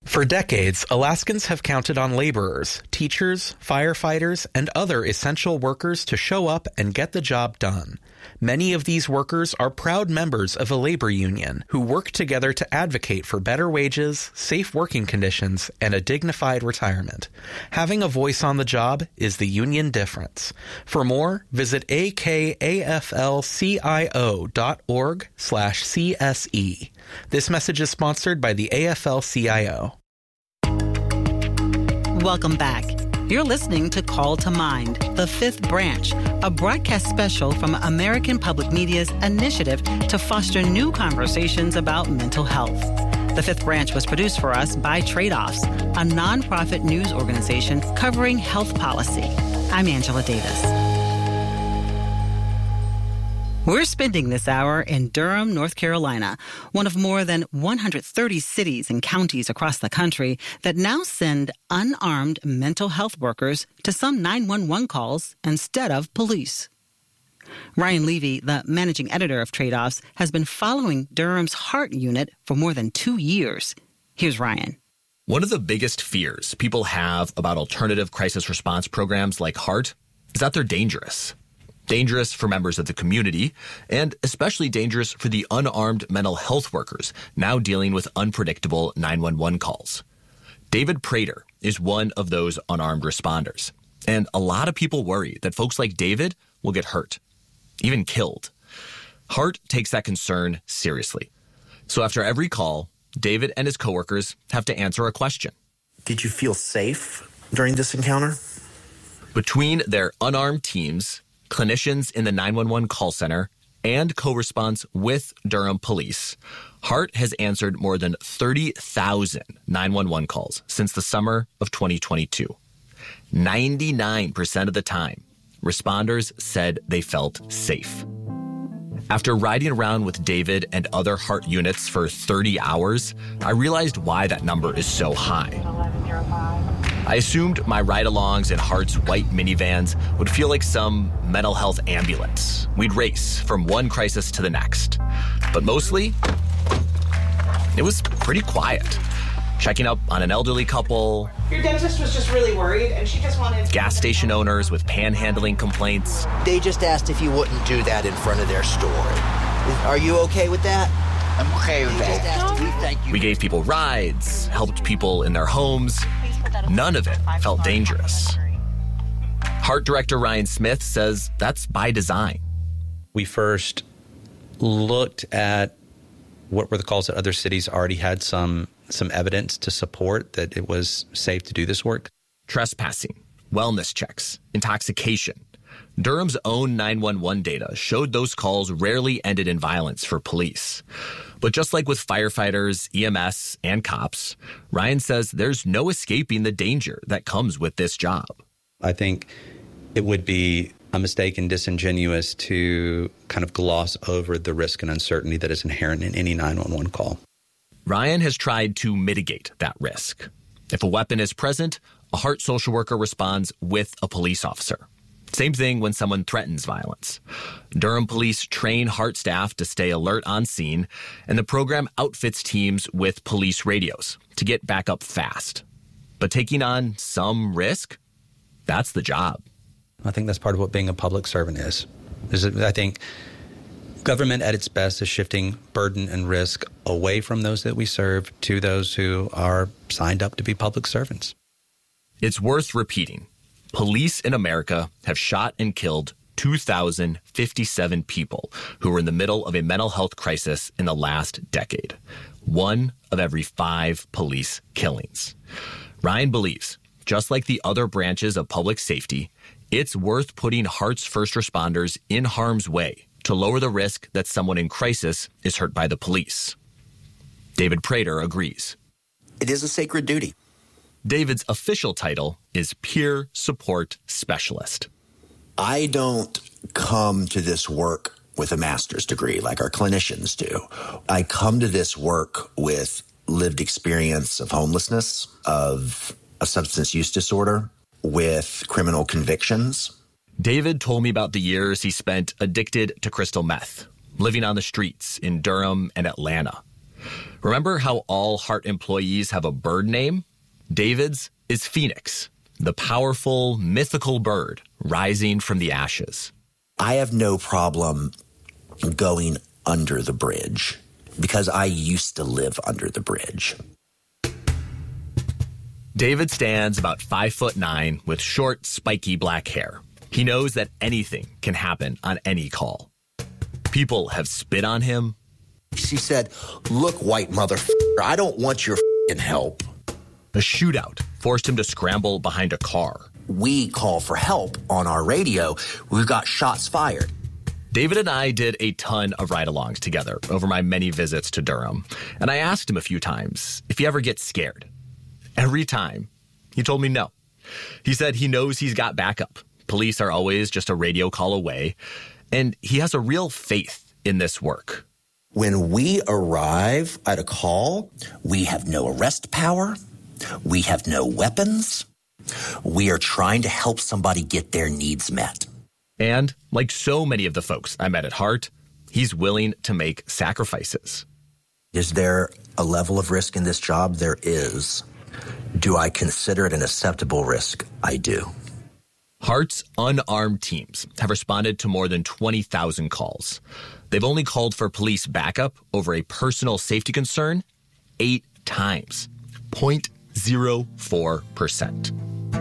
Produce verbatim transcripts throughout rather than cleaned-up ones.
For decades, Alaskans have counted on laborers, teachers, firefighters, and other essential workers to show up and get the job done. Many of these workers are proud members of a labor union who work together to advocate for better wages, safe working conditions, and a dignified retirement. Having a voice on the job is the union difference. For more, visit A K A F L C I O dot org slash C S E. This message is sponsored by the A F L C I O. Welcome back. You're listening to Call to Mind, The Fifth Branch, a broadcast special from American Public Media's initiative to foster new conversations about mental health. The Fifth Branch was produced for us by Trade-Offs, a nonprofit news organization covering health policy. I'm Angela Davis. We're spending this hour in Durham, North Carolina, one of more than one hundred thirty cities and counties across the country that now send unarmed mental health workers to some nine one one calls instead of police. Ryan Levy, the managing editor of Trade-Offs, has been following Durham's HEART unit for more than two years. Here's Ryan. One of the biggest fears people have about alternative crisis response programs like HEART is that they're dangerous. Dangerous for members of the community, and especially dangerous for the unarmed mental health workers now dealing with unpredictable nine one one calls. David Prater is one of those unarmed responders, and a lot of people worry that folks like David will get hurt, even killed. HEART takes that concern seriously. So after every call, David and his coworkers have to answer a question. Did you feel safe during this encounter? Between their unarmed teams, clinicians in the nine one one call center, and co-response with Durham Police, HEART has answered more than thirty thousand nine one one calls since the summer of twenty twenty-two. ninety-nine percent of the time, responders said they felt safe. After riding around with David and other HEART units for thirty hours, I realized why that number is so high. I assumed my ride-alongs in HEART's white minivans would feel like some mental health ambulance. We'd race from one crisis to the next. But mostly, it was pretty quiet. Checking up on an elderly couple. Your dentist was just really worried, and she just wanted... Gas station owners with panhandling complaints. They just asked if you wouldn't do that in front of their store. Are you okay with that? I'm okay with They just that. asked if we thank you. We gave people rides, helped people in their homes. None of it felt dangerous. HEART director Ryan Smith says that's by design. We first looked at what were the calls that other cities already had some some evidence to support that it was safe to do this work. Trespassing, wellness checks, intoxication. Durham's own nine one one data showed those calls rarely ended in violence for police. But just like with firefighters, E M S, and cops, Ryan says there's no escaping the danger that comes with this job. I think it would be a mistake and disingenuous to kind of gloss over the risk and uncertainty that is inherent in any nine one one call. Ryan has tried to mitigate that risk. If a weapon is present, a HEART social worker responds with a police officer. Same thing when someone threatens violence. Durham police train HEART staff to stay alert on scene, and the program outfits teams with police radios to get back up fast. But taking on some risk, that's the job. I think that's part of what being a public servant is. is it, I think government at its best is shifting burden and risk away from those that we serve to those who are signed up to be public servants. It's worth repeating. Police in America have shot and killed two thousand fifty-seven people who were in the middle of a mental health crisis in the last decade. One of every five police killings. Ryan believes, just like the other branches of public safety, it's worth putting HEART's first responders in harm's way to lower the risk that someone in crisis is hurt by the police. David Prater agrees. It is a sacred duty. David's official title is Peer Support Specialist. I don't come to this work with a master's degree like our clinicians do. I come to this work with lived experience of homelessness, of a substance use disorder, with criminal convictions. David told me about the years he spent addicted to crystal meth, living on the streets in Durham and Atlanta. Remember how all Heart employees have a bird name? David's is Phoenix, the powerful, mythical bird rising from the ashes. I have no problem going under the bridge because I used to live under the bridge. David stands about five foot nine with short, spiky black hair. He knows that anything can happen on any call. People have spit on him. She said, "Look, white motherfucker, I don't want your f***ing help." A shootout forced him to scramble behind a car. We call for help on our radio. We've got shots fired. David and I did a ton of ride-alongs together over my many visits to Durham, and I asked him a few times if he ever gets scared. Every time, he told me no. He said he knows he's got backup. Police are always just a radio call away, and he has a real faith in this work. When we arrive at a call, we have no arrest power. We have no weapons. We are trying to help somebody get their needs met. And like so many of the folks I met at Heart, he's willing to make sacrifices. Is there a level of risk in this job? There is. Do I consider it an acceptable risk? I do. Heart's unarmed teams have responded to more than twenty thousand calls. They've only called for police backup over a personal safety concern eight times, zero point zero four percent.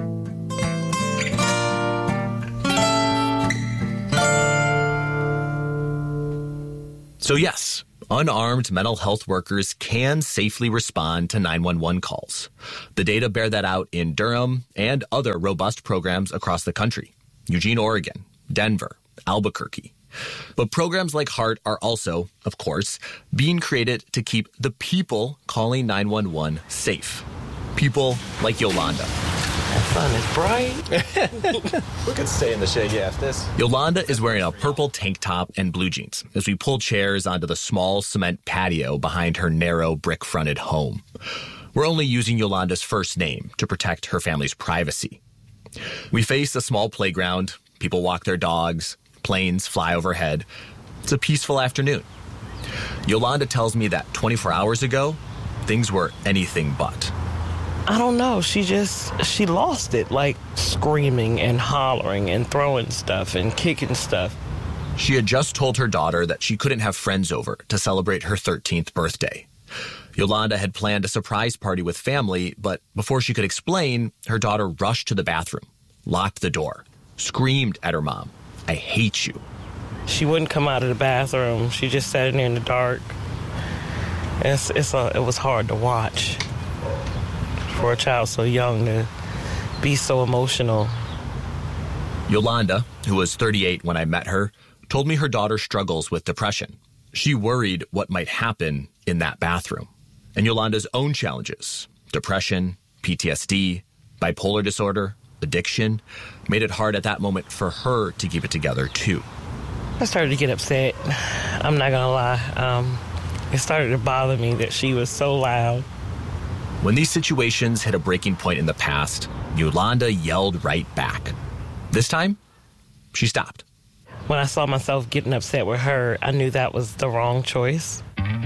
So yes, unarmed mental health workers can safely respond to nine one one calls. The data bear that out in Durham and other robust programs across the country. Eugene, Oregon, Denver, Albuquerque. But programs like Heart are also, of course, being created to keep the people calling nine one one safe. People like Yolanda. That sun is bright. We could stay in the shade, yeah, if this. Yolanda is wearing a purple tank top and blue jeans as we pull chairs onto the small cement patio behind her narrow brick-fronted home. We're only using Yolanda's first name to protect her family's privacy. We face a small playground. People walk their dogs. Planes fly overhead. It's a peaceful afternoon. Yolanda tells me that twenty-four hours ago, things were anything but. I don't know. She just, she lost it, like screaming and hollering and throwing stuff and kicking stuff. She had just told her daughter that she couldn't have friends over to celebrate her thirteenth birthday. Yolanda had planned a surprise party with family, but before she could explain, her daughter rushed to the bathroom, locked the door, screamed at her mom, "I hate you." She wouldn't come out of the bathroom. She just sat in there in the dark. It's, it's a, it was hard to watch for a child so young to be so emotional. Yolanda, who was thirty-eight when I met her, told me her daughter struggles with depression. She worried what might happen in that bathroom. And Yolanda's own challenges, depression, P T S D, bipolar disorder, addiction, made it hard at that moment for her to keep it together, too. I started to get upset. I'm not going to lie. Um, it started to bother me that she was so loud. When these situations hit a breaking point in the past, Yolanda yelled right back. This time, she stopped. When I saw myself getting upset with her, I knew that was the wrong choice.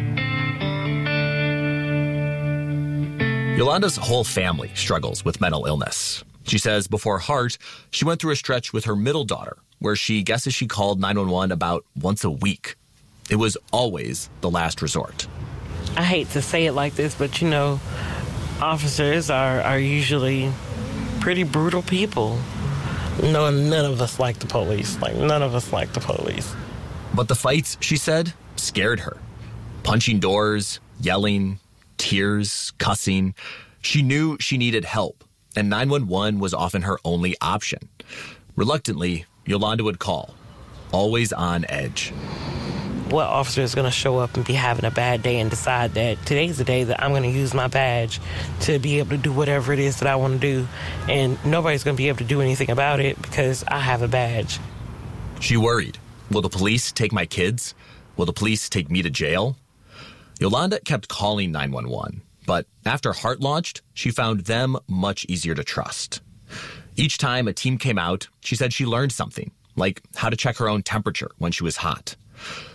Yolanda's whole family struggles with mental illness. She says before Heart, she went through a stretch with her middle daughter where she guesses she called nine one one about once a week. It was always the last resort. I hate to say it like this, but you know, officers are, are usually pretty brutal people. No, none of us like the police. Like, none of us like the police. But the fights, she said, scared her. Punching doors, yelling, tears, cussing. She knew she needed help, and nine one one was often her only option. Reluctantly, Yolanda would call, always on edge. What officer is going to show up and be having a bad day and decide that today's the day that I'm going to use my badge to be able to do whatever it is that I want to do, and nobody's going to be able to do anything about it because I have a badge? She worried. Will the police take my kids? Will the police take me to jail? Yolanda kept calling nine one one, but after Heart launched, she found them much easier to trust. Each time a team came out, she said she learned something, like how to check her own temperature when she was hot.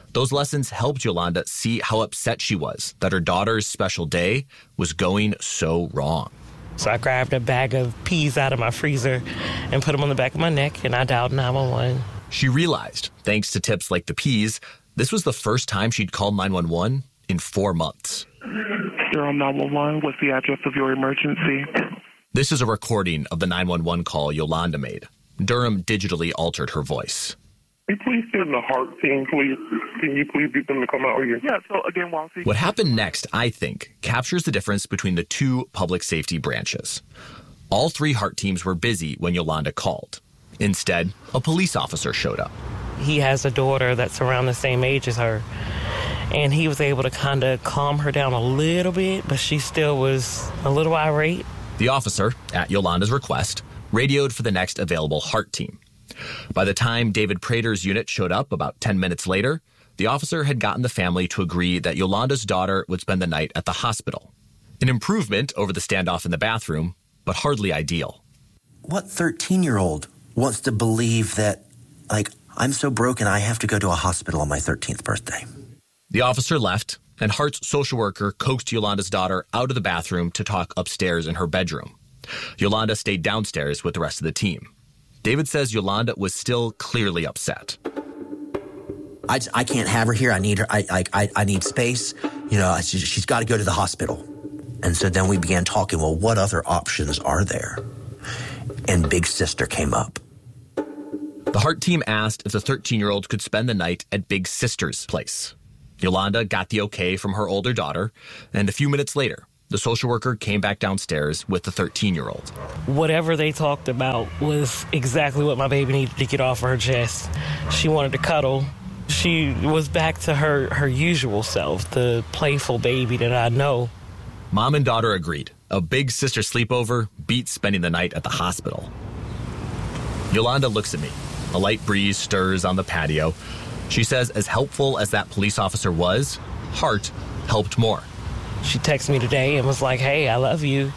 Those lessons helped Yolanda see how upset she was that her daughter's special day was going so wrong. So I grabbed a bag of peas out of my freezer and put them on the back of my neck, and I dialed nine one one. She realized, thanks to tips like the peas, this was the first time she'd called nine one one in four months. Durham nine one one, what's the address of your emergency? This is a recording of the nine one one call Yolanda made. Durham digitally altered her voice. Can you please send the heart team, please? Can you please get them to come out here? Yeah, so again, Walsey. What happened next, I think, captures the difference between the two public safety branches. All three heart teams were busy when Yolanda called. Instead, a police officer showed up. He has a daughter that's around the same age as her, and he was able to kind of calm her down a little bit, but she still was a little irate. The officer, at Yolanda's request, radioed for the next available heart team. By the time David Prater's unit showed up about ten minutes later, the officer had gotten the family to agree that Yolanda's daughter would spend the night at the hospital. An improvement over the standoff in the bathroom, but hardly ideal. What thirteen-year-old wants to believe that, like, I'm so broken I have to go to a hospital on my thirteenth birthday? The officer left, and Hart's social worker coaxed Yolanda's daughter out of the bathroom to talk upstairs in her bedroom. Yolanda stayed downstairs with the rest of the team. David says Yolanda was still clearly upset. I, I can't have her here. I need her. I I I need space. You know, she, she's got to go to the hospital. And so then we began talking, well, what other options are there? And Big Sister came up. The heart team asked if the thirteen-year-old could spend the night at Big Sister's place. Yolanda got the okay from her older daughter, and a few minutes later, the social worker came back downstairs with the thirteen-year-old. Whatever they talked about was exactly what my baby needed to get off her chest. She wanted to cuddle. She was back to her, her usual self, the playful baby that I know. Mom and daughter agreed. A Big Sister sleepover beat spending the night at the hospital. Yolanda looks at me. A light breeze stirs on the patio. She says as helpful as that police officer was, Hart helped more. She texted me today and was like, hey, I love you.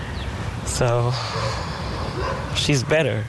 So she's better.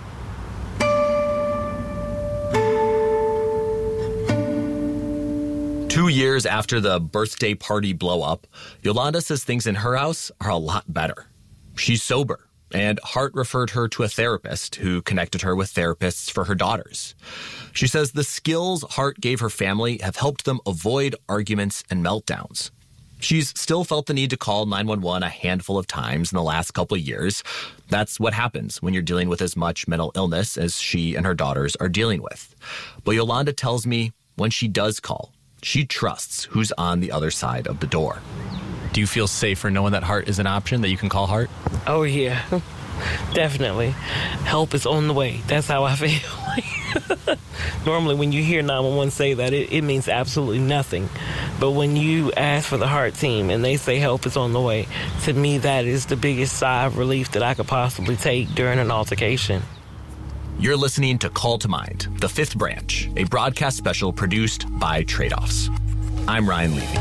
Two years after the birthday party blow up, Yolanda says things in her house are a lot better. She's sober, and Hart referred her to a therapist who connected her with therapists for her daughters. She says the skills Hart gave her family have helped them avoid arguments and meltdowns. She's still felt the need to call nine one one a handful of times in the last couple of years. That's what happens when you're dealing with as much mental illness as she and her daughters are dealing with. But Yolanda tells me when she does call, she trusts who's on the other side of the door. Do you feel safer knowing that Hart is an option, that you can call Hart? Oh, yeah. Definitely. Help is on the way. That's how I feel. Normally, when you hear nine one one say that, it, it means absolutely nothing. But when you ask for the Heart team and they say help is on the way, to me, that is the biggest sigh of relief that I could possibly take during an altercation. You're listening to Call to Mind, The Fifth Branch, a broadcast special produced by Trade-Offs. I'm Ryan Levy.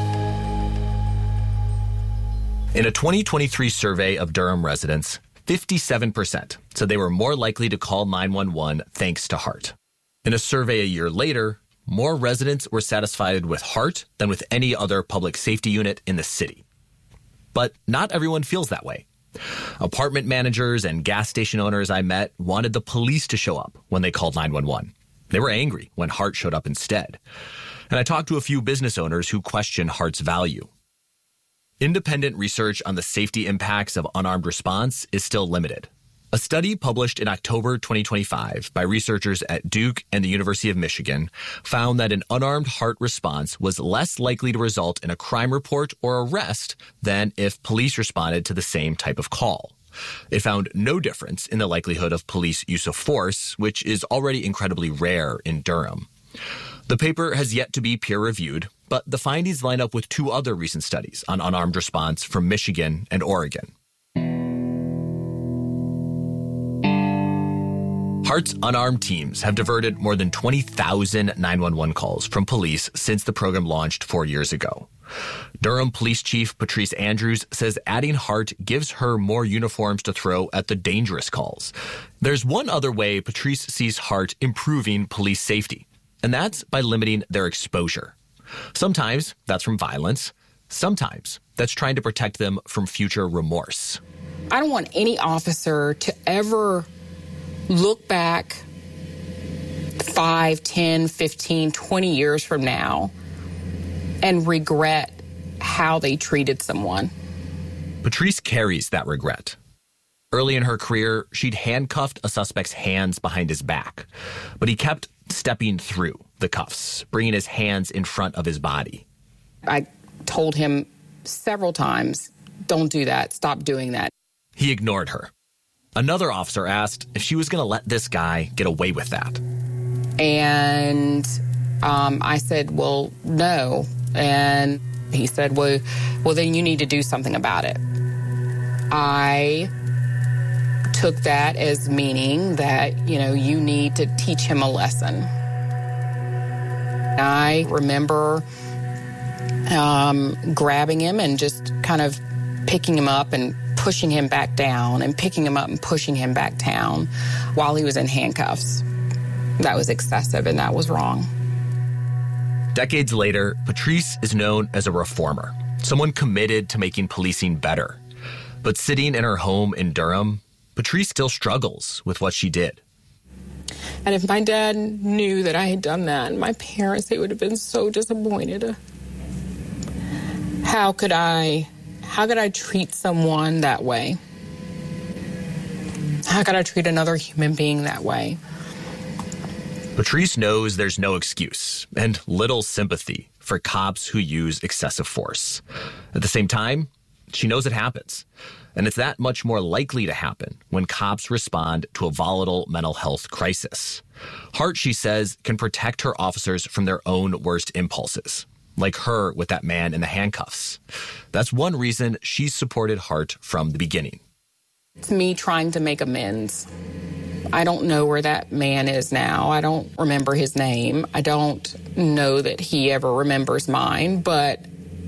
In a twenty twenty-three survey of Durham residents, fifty-seven percent said they were more likely to call nine one one thanks to Hart. In a survey a year later, more residents were satisfied with Hart than with any other public safety unit in the city. But not everyone feels that way. Apartment managers and gas station owners I met wanted the police to show up when they called nine one one. They were angry when Hart showed up instead. And I talked to a few business owners who question Hart's value. Independent research on the safety impacts of unarmed response is still limited. A study published in October twenty twenty-five by researchers at Duke and the University of Michigan found that an unarmed Hart response was less likely to result in a crime report or arrest than if police responded to the same type of call. It found no difference in the likelihood of police use of force, which is already incredibly rare in Durham. The paper has yet to be peer-reviewed, but the findings line up with two other recent studies on unarmed response from Michigan and Oregon. Hart's unarmed teams have diverted more than twenty thousand nine one one calls from police since the program launched four years ago. Durham Police Chief Patrice Andrews says adding Hart gives her more uniforms to throw at the dangerous calls. There's one other way Patrice sees Hart improving police safety. And that's by limiting their exposure. Sometimes that's from violence. Sometimes that's trying to protect them from future remorse. I don't want any officer to ever look back five, ten, fifteen, twenty years from now and regret how they treated someone. Patrice carries that regret. Early in her career, she'd handcuffed a suspect's hands behind his back, but he kept stepping through the cuffs, bringing his hands in front of his body. I told him several times, don't do that, stop doing that. He ignored her. Another officer asked if she was going to let this guy get away with that. And um, I said, well, no. And he said, well, well, then you need to do something about it. I took that as meaning that, you know, you need to teach him a lesson. I remember um, grabbing him and just kind of picking him up and pushing him back down and picking him up and pushing him back down while he was in handcuffs. That was excessive and that was wrong. Decades later, Patrice is known as a reformer, someone committed to making policing better. But sitting in her home in Durham, Patrice still struggles with what she did. And if my dad knew that I had done that, my parents, they would have been so disappointed. How could I, how could I treat someone that way? How could I treat another human being that way? Patrice knows there's no excuse and little sympathy for cops who use excessive force. At the same time, she knows it happens. And it's that much more likely to happen when cops respond to a volatile mental health crisis. Hart, she says, can protect her officers from their own worst impulses, like her with that man in the handcuffs. That's one reason she's supported Hart from the beginning. It's me trying to make amends. I don't know where that man is now. I don't remember his name. I don't know that he ever remembers mine, but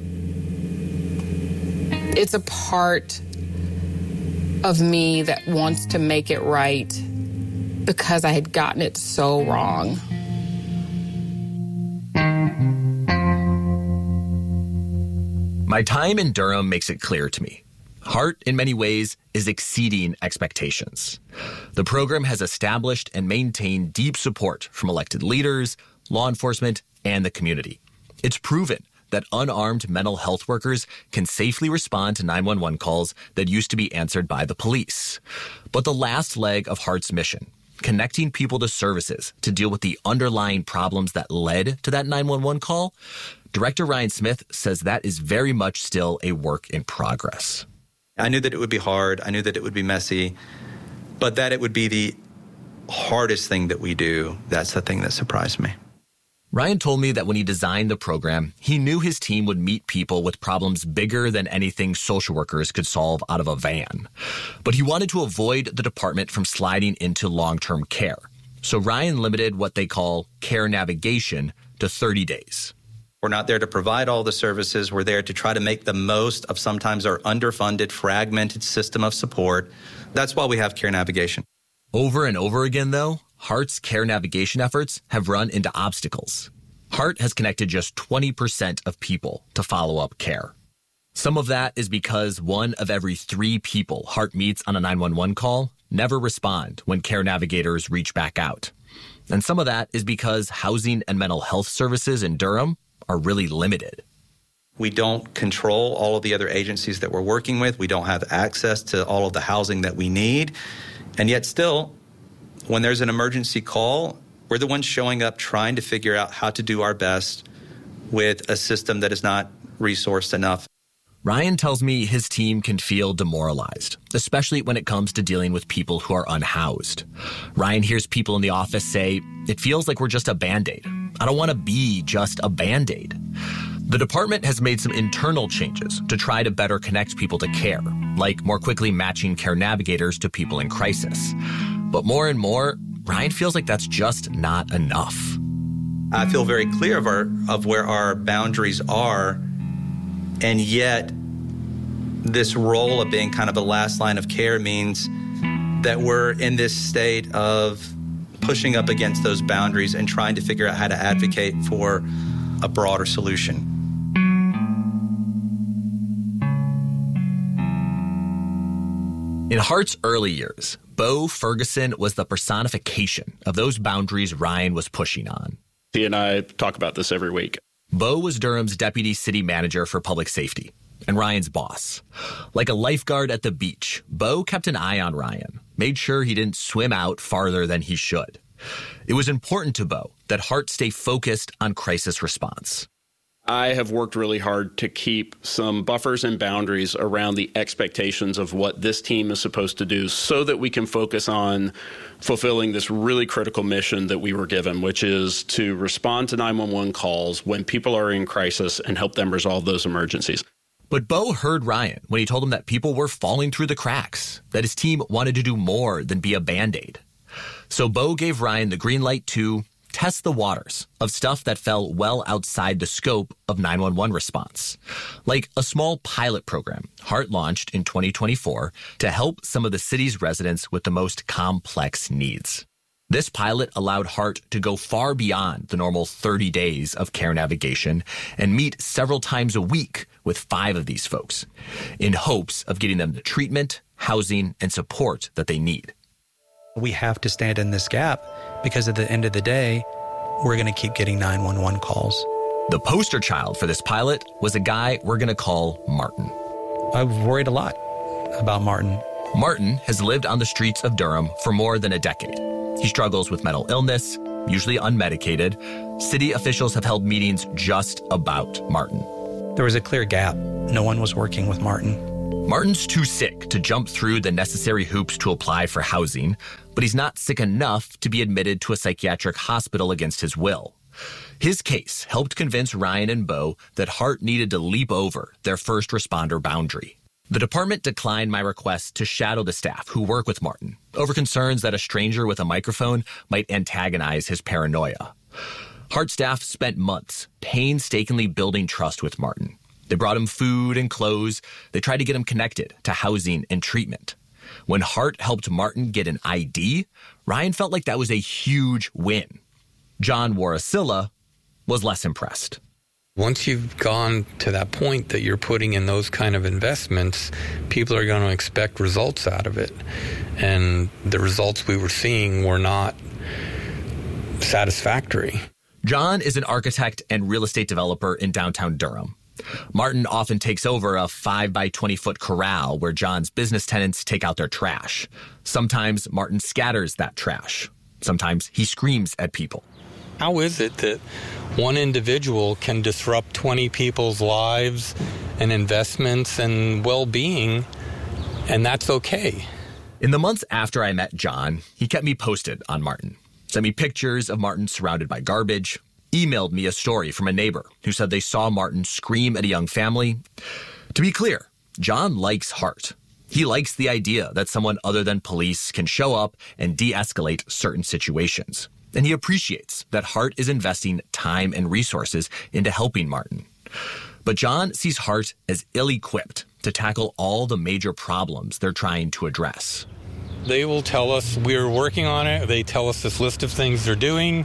it's a part of me that wants to make it right because I had gotten it so wrong. My time in Durham makes it clear to me. Hart, in many ways, is exceeding expectations. The program has established and maintained deep support from elected leaders, law enforcement, and the community. It's proven that unarmed mental health workers can safely respond to nine one one calls that used to be answered by the police. But the last leg of Hart's mission, connecting people to services to deal with the underlying problems that led to that nine one one call, Director Ryan Smith says that is very much still a work in progress. I knew that it would be hard. I knew that it would be messy, but that it would be the hardest thing that we do. That's the thing that surprised me. Ryan told me that when he designed the program, he knew his team would meet people with problems bigger than anything social workers could solve out of a van. But he wanted to avoid the department from sliding into long-term care. So Ryan limited what they call care navigation to thirty days. We're not there to provide all the services. We're there to try to make the most of sometimes our underfunded, fragmented system of support. That's why we have care navigation. Over and over again, though, Hart's care navigation efforts have run into obstacles. Hart has connected just twenty percent of people to follow-up care. Some of that is because one of every three people Hart meets on a nine one one call never respond when care navigators reach back out. And some of that is because housing and mental health services in Durham are really limited. We don't control all of the other agencies that we're working with. We don't have access to all of the housing that we need. And yet still, when there's an emergency call, we're the ones showing up trying to figure out how to do our best with a system that is not resourced enough. Ryan tells me his team can feel demoralized, especially when it comes to dealing with people who are unhoused. Ryan hears people in the office say, "It feels like we're just a Band-Aid. I don't want to be just a Band-Aid." The department has made some internal changes to try to better connect people to care, like more quickly matching care navigators to people in crisis. But more and more, Ryan feels like that's just not enough. I feel very clear of our of where our boundaries are, and yet this role of being kind of the last line of care means that we're in this state of pushing up against those boundaries and trying to figure out how to advocate for a broader solution. In Hart's early years, Bo Ferguson was the personification of those boundaries Ryan was pushing on. He and I talk about this every week. Bo was Durham's deputy city manager for public safety and Ryan's boss. Like a lifeguard at the beach, Bo kept an eye on Ryan, made sure he didn't swim out farther than he should. It was important to Bo that Hart stay focused on crisis response. I have worked really hard to keep some buffers and boundaries around the expectations of what this team is supposed to do so that we can focus on fulfilling this really critical mission that we were given, which is to respond to nine one one calls when people are in crisis and help them resolve those emergencies. But Bo heard Ryan when he told him that people were falling through the cracks, that his team wanted to do more than be a Band-Aid. So Bo gave Ryan the green light to test the waters of stuff that fell well outside the scope of nine one one response, like a small pilot program Hart launched in twenty twenty-four to help some of the city's residents with the most complex needs. This pilot allowed Hart to go far beyond the normal thirty days of care navigation and meet several times a week with five of these folks in hopes of getting them the treatment, housing, and support that they need. We have to stand in this gap because at the end of the day, we're going to keep getting nine one one calls. The poster child for this pilot was a guy we're going to call Martin. I've worried a lot about Martin. Martin has lived on the streets of Durham for more than a decade. He struggles with mental illness, usually unmedicated. City officials have held meetings just about Martin. There was a clear gap. No one was working with Martin. Martin's too sick to jump through the necessary hoops to apply for housing, but he's not sick enough to be admitted to a psychiatric hospital against his will. His case helped convince Ryan and Bo that Hart needed to leap over their first responder boundary. The department declined my request to shadow the staff who work with Martin over concerns that a stranger with a microphone might antagonize his paranoia. Hart staff spent months painstakingly building trust with Martin. They brought him food and clothes. They tried to get him connected to housing and treatment. When Hart helped Martin get an I D, Ryan felt like that was a huge win. John Warasilla was less impressed. Once you've gone to that point that you're putting in those kind of investments, people are going to expect results out of it. And the results we were seeing were not satisfactory. John is an architect and real estate developer in downtown Durham. Martin often takes over a five by twenty foot corral where John's business tenants take out their trash. Sometimes Martin scatters that trash. Sometimes he screams at people. How is it that one individual can disrupt twenty people's lives and investments and well-being, and that's okay? In the months after I met John, he kept me posted on Martin, sent me pictures of Martin surrounded by garbage, emailed me a story from a neighbor who said they saw Martin scream at a young family. To be clear, John likes Hart. He likes the idea that someone other than police can show up and de-escalate certain situations. And he appreciates that Hart is investing time and resources into helping Martin. But John sees Hart as ill-equipped to tackle all the major problems they're trying to address. They will tell us we're working on it. They tell us this list of things they're doing.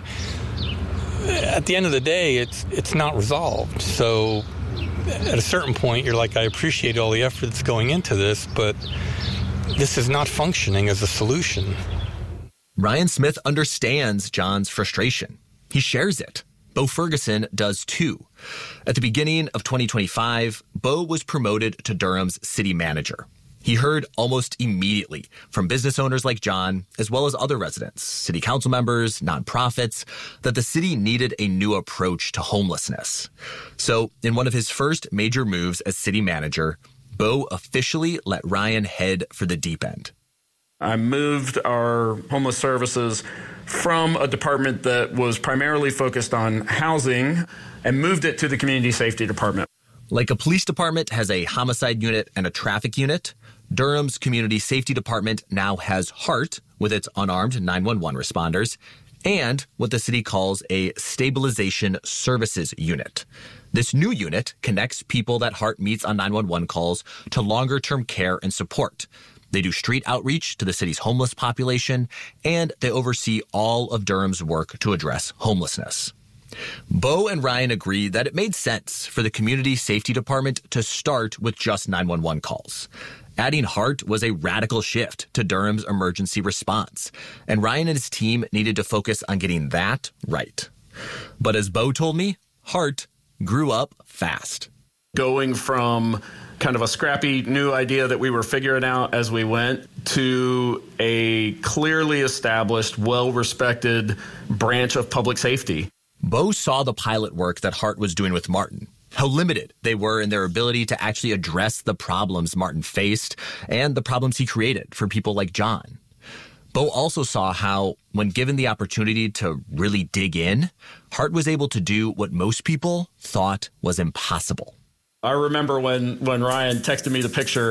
At the end of the day, it's it's not resolved. So at a certain point, you're like, I appreciate all the effort that's going into this, but this is not functioning as a solution. Ryan Smith understands John's frustration. He shares it. Bo Ferguson does too. At the beginning of twenty twenty-five, Bo was promoted to Durham's city manager. He heard almost immediately from business owners like John, as well as other residents, city council members, nonprofits, that the city needed a new approach to homelessness. So in one of his first major moves as city manager, Bo officially let Ryan head for the deep end. I moved our homeless services from a department that was primarily focused on housing and moved it to the community safety department. Like a police department has a homicide unit and a traffic unit, Durham's community safety department now has Hart with its unarmed nine one one responders and what the city calls a stabilization services unit. This new unit connects people that Hart meets on nine one one calls to longer-term care and support. They do street outreach to the city's homeless population, and they oversee all of Durham's work to address homelessness. Bo and Ryan agree that it made sense for the Community Safety Department to start with just nine one one calls. Adding Hart was a radical shift to Durham's emergency response, and Ryan and his team needed to focus on getting that right. But as Bo told me, Hart grew up fast. Going from kind of a scrappy new idea that we were figuring out as we went to a clearly established, well-respected branch of public safety. Bo saw the pilot work that Hart was doing with Martin, how limited they were in their ability to actually address the problems Martin faced and the problems he created for people like John. Bo also saw how, when given the opportunity to really dig in, Hart was able to do what most people thought was impossible. I remember when, when Ryan texted me the picture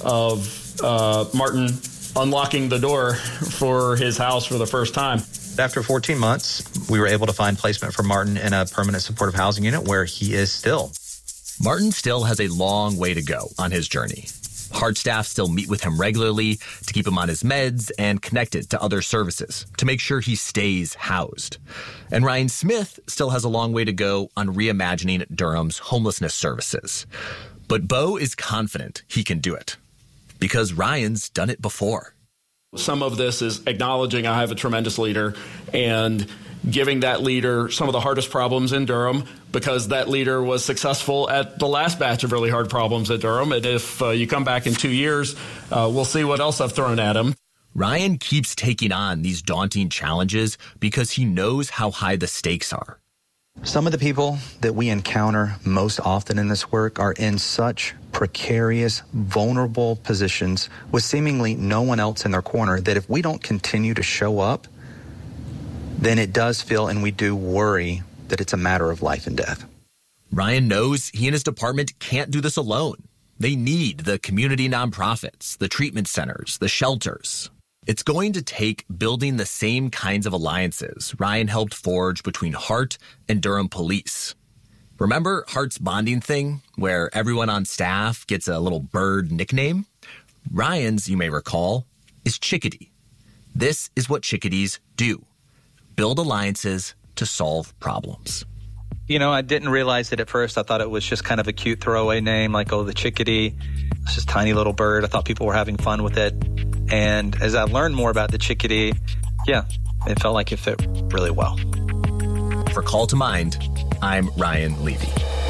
of uh, Martin unlocking the door for his house for the first time. After fourteen months, we were able to find placement for Martin in a permanent supportive housing unit where he is still. Martin still has a long way to go on his journey. Hart staff still meet with him regularly to keep him on his meds and connected to other services to make sure he stays housed. And Ryan Smith still has a long way to go on reimagining Durham's homelessness services. But Bo is confident he can do it because Ryan's done it before. Some of this is acknowledging I have a tremendous leader and giving that leader some of the hardest problems in Durham because that leader was successful at the last batch of really hard problems at Durham. And if uh, you come back in two years, uh, we'll see what else I've thrown at him. Ryan keeps taking on these daunting challenges because he knows how high the stakes are. Some of the people that we encounter most often in this work are in such precarious, vulnerable positions with seemingly no one else in their corner that if we don't continue to show up, then it does feel and we do worry that it's a matter of life and death. Ryan knows he and his department can't do this alone. They need the community nonprofits, the treatment centers, the shelters. It's going to take building the same kinds of alliances Ryan helped forge between Hart and Durham Police. Remember Hart's bonding thing, where everyone on staff gets a little bird nickname? Ryan's, you may recall, is Chickadee. This is what chickadees do. Build alliances to solve problems. You know, I didn't realize it at first. I thought it was just kind of a cute throwaway name, like, oh, the chickadee. It's just a tiny little bird. I thought people were having fun with it. And as I learned more about the chickadee, yeah, it felt like it fit really well. For Call to Mind, I'm Ryan Levy.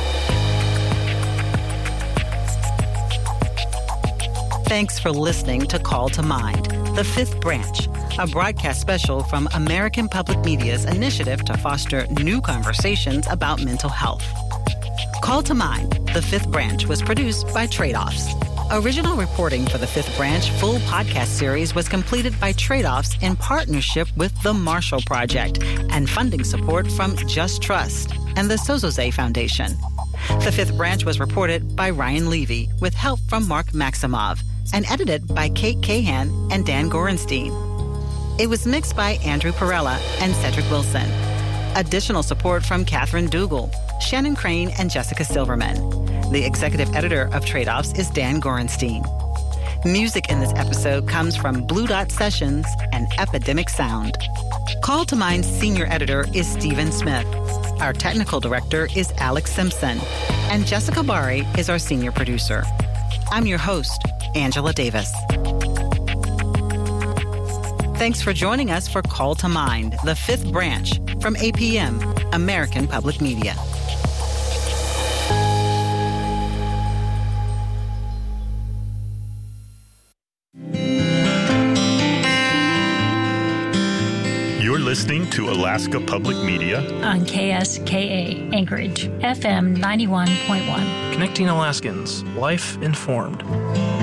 Thanks for listening to Call to Mind, The Fifth Branch, a broadcast special from American Public Media's initiative to foster new conversations about mental health. Call to Mind, The Fifth Branch was produced by Trade-Offs. Original reporting for the Fifth Branch full podcast series was completed by Trade-Offs in partnership with the Marshall Project and funding support from Just Trust and the Sozoze Foundation. The Fifth Branch was reported by Ryan Levy with help from Mark Maximov and edited by Kate Cahan and Dan Gorenstein. It was mixed by Andrew Perella and Cedric Wilson. Additional support from Catherine Dougal, Shannon Crane, and Jessica Silverman. The executive editor of Trade-Offs is Dan Gorenstein. Music in this episode comes from Blue Dot Sessions and Epidemic Sound. Call to Mind's senior editor is Stephen Smith. Our technical director is Alex Simpson. And Jessica Bari is our senior producer. I'm your host, Angela Davis. Thanks for joining us for Call to Mind, The Fifth Branch from A P M, American Public Media. You're listening to Alaska Public Media on K S K A Anchorage, F M ninety-one point one. Connecting Alaskans, life informed.